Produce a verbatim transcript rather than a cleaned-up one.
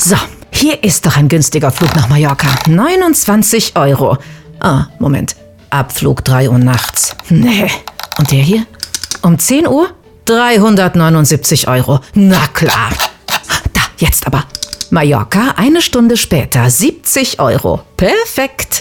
So, hier ist doch ein günstiger Flug nach Mallorca. neunundzwanzig Euro. Ah, Moment. Abflug drei Uhr nachts. Nee. Und der hier? Um zehn Uhr? dreihundertneunundsiebzig Euro. Na klar. Da, jetzt aber. Mallorca, eine Stunde später. siebzig Euro. Perfekt.